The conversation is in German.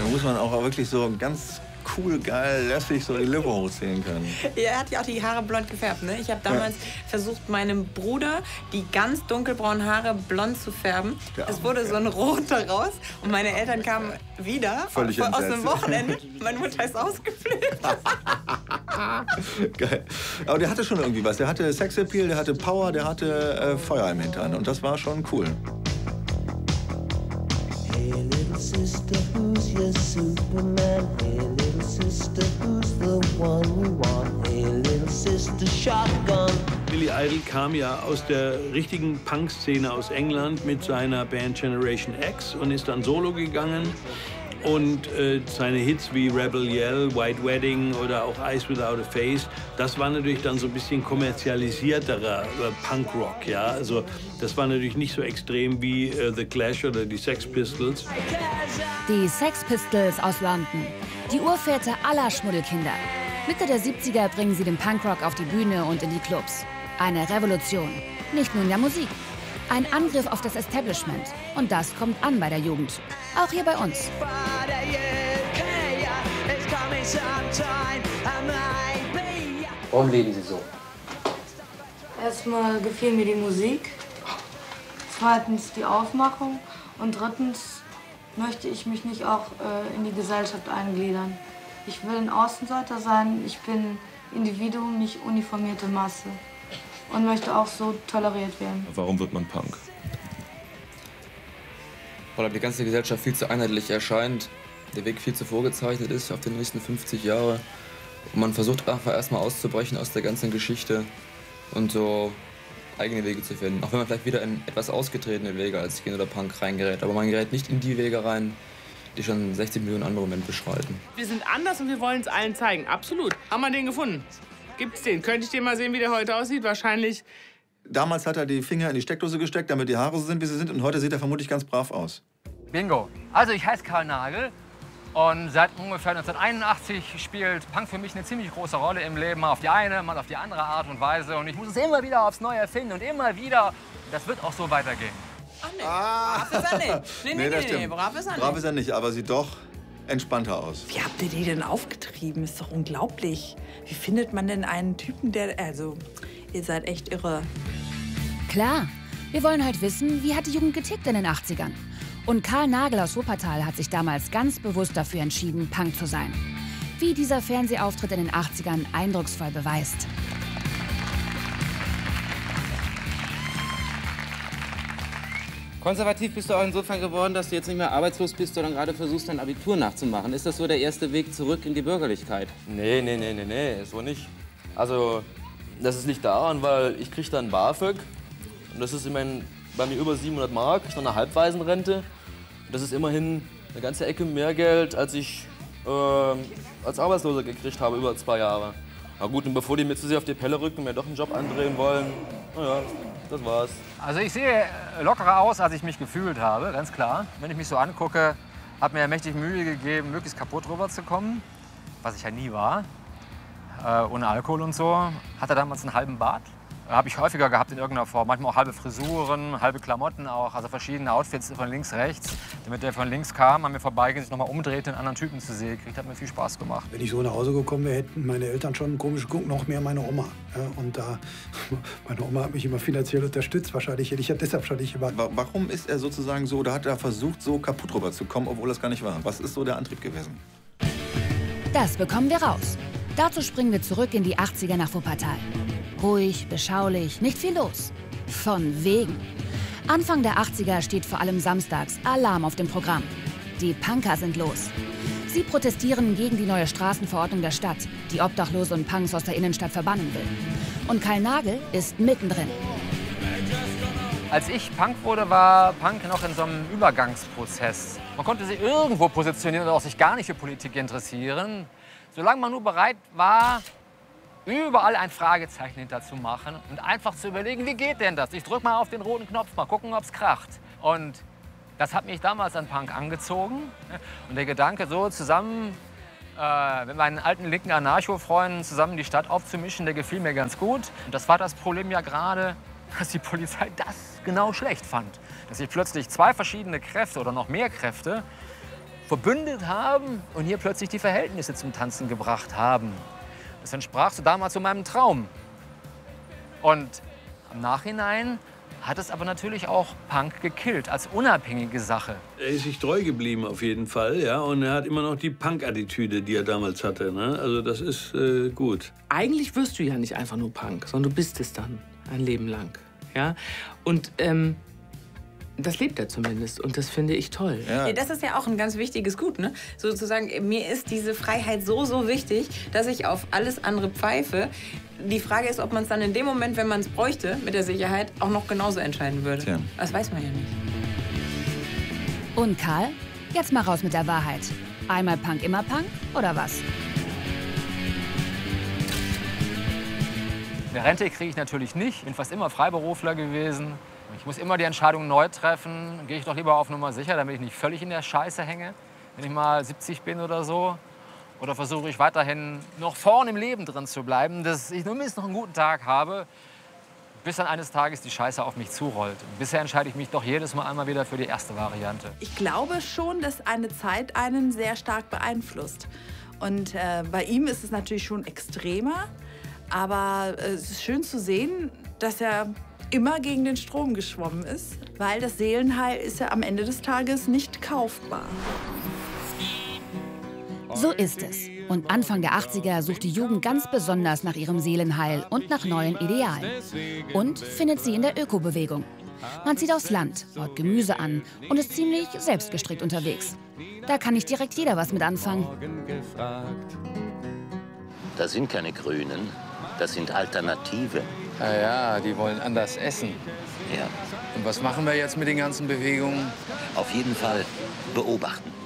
muss man auch wirklich so ganz cool, geil, lässig so die Lippe hochziehen können. Ja, er hat ja auch die Haare blond gefärbt, ne? Ich habe damals versucht, meinem Bruder die ganz dunkelbraunen Haare blond zu färben. Es wurde so ein Rot daraus und meine Eltern kamen wieder Völlig aus dem Wochenende. Meine Mutter ist ausgeflippt. Geil. Aber der hatte schon irgendwie was. Der hatte Sexappeal, der hatte Power, der hatte Feuer im Hintern. Und das war schon cool. Hey little sister, who's your Superman? Hey little sister, who's the one you want? Hey little sister, shotgun. Billy Idol kam ja aus der richtigen Punk-Szene aus England mit seiner Band Generation X und ist dann solo gegangen. Und seine Hits wie Rebel Yell, White Wedding oder auch Eyes Without a Face, das war natürlich dann so ein bisschen kommerzialisierterer Punkrock, ja. Also das war natürlich nicht so extrem wie The Clash oder die Sex Pistols. Die Sex Pistols aus London, die Urväter aller Schmuddelkinder. Mitte der 70er bringen sie den Punkrock auf die Bühne und in die Clubs. Eine Revolution, nicht nur in der Musik. Ein Angriff auf das Establishment. Und das kommt an bei der Jugend. Auch hier bei uns. Warum leben Sie so? Erstmal gefiel mir die Musik. Zweitens die Aufmachung. Und drittens möchte ich mich nicht auch in die Gesellschaft eingliedern. Ich will ein Außenseiter sein. Ich bin Individuum, nicht uniformierte Masse. Und möchte auch so toleriert werden. Warum wird man Punk? Weil die ganze Gesellschaft viel zu einheitlich erscheint, der Weg viel zu vorgezeichnet ist auf die nächsten 50 Jahre. Und man versucht einfach erstmal auszubrechen aus der ganzen Geschichte und so eigene Wege zu finden. Auch wenn man vielleicht wieder in etwas ausgetretene Wege als Skin oder Punk reingerät. Aber man gerät nicht in die Wege rein, die schon 60 Millionen andere Menschen beschreiten. Wir sind anders und wir wollen es allen zeigen. Absolut. Haben wir den gefunden? Gibt's den? Könnte ich den mal sehen, wie der heute aussieht? Wahrscheinlich. Damals hat er die Finger in die Steckdose gesteckt, damit die Haare so sind, wie sie sind. Und heute sieht er vermutlich ganz brav aus. Bingo. Also ich heiße Karl Nagel und seit ungefähr 1981 spielt Punk für mich eine ziemlich große Rolle im Leben. Mal auf die eine, mal auf die andere Art und Weise. Und ich muss es immer wieder aufs Neue erfinden und immer wieder. Das wird auch so weitergehen. Ach nee, brav ist er nicht. Nee, brav ist er nicht. Brav ist er nicht, aber sieht doch entspannter aus. Wie habt ihr die denn aufgetrieben? Ist doch unglaublich. Wie findet man denn einen Typen, der... Also, ihr seid echt irre. Klar, wir wollen halt wissen, wie hat die Jugend getickt in den 80ern? Und Karl Nagel aus Wuppertal hat sich damals ganz bewusst dafür entschieden, Punk zu sein. Wie dieser Fernsehauftritt in den 80ern eindrucksvoll beweist. Konservativ bist du auch insofern geworden, dass du jetzt nicht mehr arbeitslos bist, sondern gerade versuchst, dein Abitur nachzumachen. Ist das so der erste Weg zurück in die Bürgerlichkeit? Nee, so nicht. Also, das liegt daran, weil ich kriege dann BAföG. Und das ist immerhin bei mir über 700 Mark, ich noch eine Halbwaisenrente. Und das ist immerhin eine ganze Ecke mehr Geld, als ich als Arbeitsloser gekriegt habe, über 2 Jahre. Na gut, und bevor die mir zu sehr auf die Pelle rücken und mir doch einen Job andrehen wollen, naja, das war's. Also ich sehe lockerer aus, als ich mich gefühlt habe, ganz klar. Wenn ich mich so angucke, habe mir mächtig Mühe gegeben, möglichst kaputt rüberzukommen, was ich ja nie war. Ohne Alkohol und so. Hatte damals einen halben Bart. Habe ich häufiger gehabt in irgendeiner Form. Manchmal auch halbe Frisuren, halbe Klamotten auch. Also verschiedene Outfits von links, rechts. Damit der von links kam, an mir vorbeiging, sich nochmal umdrehte, einen anderen Typen zu sehen kriegt, hat mir viel Spaß gemacht. Wenn ich so nach Hause gekommen wäre, hätten meine Eltern schon komisch geguckt, noch mehr meine Oma. Ja, und meine Oma hat mich immer finanziell unterstützt. Wahrscheinlich hätte ich ja deshalb schon nicht gemacht. Warum ist er sozusagen so, oder hat er versucht, so kaputt rüberzukommen, obwohl das gar nicht war? Was ist so der Antrieb gewesen? Das bekommen wir raus. Dazu springen wir zurück in die 80er nach Wuppertal. Ruhig, beschaulich, nicht viel los. Von wegen. Anfang der 80er steht vor allem samstags Alarm auf dem Programm. Die Punker sind los. Sie protestieren gegen die neue Straßenverordnung der Stadt, die Obdachlose und Punks aus der Innenstadt verbannen will. Und Karl Nagel ist mittendrin. Als ich Punk wurde, war Punk noch in so einem Übergangsprozess. Man konnte sich irgendwo positionieren oder auch sich gar nicht für Politik interessieren. Solange man nur bereit war, überall ein Fragezeichen hinter zu machen und einfach zu überlegen, wie geht denn das? Ich drück mal auf den roten Knopf, mal gucken, ob's kracht. Und das hat mich damals an Punk angezogen. Und der Gedanke, so zusammen mit meinen alten linken Anarcho-Freunden zusammen die Stadt aufzumischen, der gefiel mir ganz gut. Und das war das Problem ja gerade, dass die Polizei das genau schlecht fand. Dass sich plötzlich 2 verschiedene Kräfte oder noch mehr Kräfte verbündet haben und hier plötzlich die Verhältnisse zum Tanzen gebracht haben. Das entsprach so damals so meinem Traum. Und im Nachhinein hat es aber natürlich auch Punk gekillt, als unabhängige Sache. Er ist sich treu geblieben auf jeden Fall, ja, und er hat immer noch die Punk-Attitüde, die er damals hatte, ne? Also das ist gut. Eigentlich wirst du ja nicht einfach nur Punk, sondern du bist es dann ein Leben lang, ja. Und das lebt er zumindest und das finde ich toll. Ja, das ist ja auch ein ganz wichtiges Gut, ne? Sozusagen, mir ist diese Freiheit so wichtig, dass ich auf alles andere pfeife. Die Frage ist, ob man es dann in dem Moment, wenn man es bräuchte, mit der Sicherheit, auch noch genauso entscheiden würde. Tja. Das weiß man ja nicht. Und Karl, jetzt mal raus mit der Wahrheit. Einmal Punk, immer Punk oder was? Eine Rente kriege ich natürlich nicht. Bin fast immer Freiberufler gewesen. Ich muss immer die Entscheidung neu treffen. Gehe ich doch lieber auf Nummer sicher, damit ich nicht völlig in der Scheiße hänge, wenn ich mal 70 bin oder so. Oder versuche ich weiterhin noch vorne im Leben drin zu bleiben, dass ich zumindest noch einen guten Tag habe, bis dann eines Tages die Scheiße auf mich zurollt. Und bisher entscheide ich mich doch jedes Mal einmal wieder für die erste Variante. Ich glaube schon, dass eine Zeit einen sehr stark beeinflusst. Und bei ihm ist es natürlich schon extremer. Aber es ist schön zu sehen, dass er immer gegen den Strom geschwommen ist, weil das Seelenheil ist ja am Ende des Tages nicht kaufbar. So ist es. Und Anfang der 80er sucht die Jugend ganz besonders nach ihrem Seelenheil und nach neuen Idealen. Und findet sie in der Ökobewegung. Man zieht aufs Land, baut Gemüse an und ist ziemlich selbstgestrickt unterwegs. Da kann nicht direkt jeder was mit anfangen. Das sind keine Grünen, das sind Alternativen. Ja, die wollen anders essen. Ja. Und was machen wir jetzt mit den ganzen Bewegungen? Auf jeden Fall beobachten.